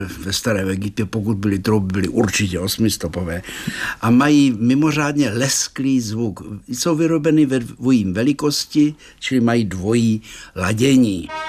Ve starém Egyptě, pokud byly trouby, byly určitě 8stopové a mají mimořádně lesklý zvuk. Jsou vyrobeny ve dvojím velikosti, čili mají dvojí ladění.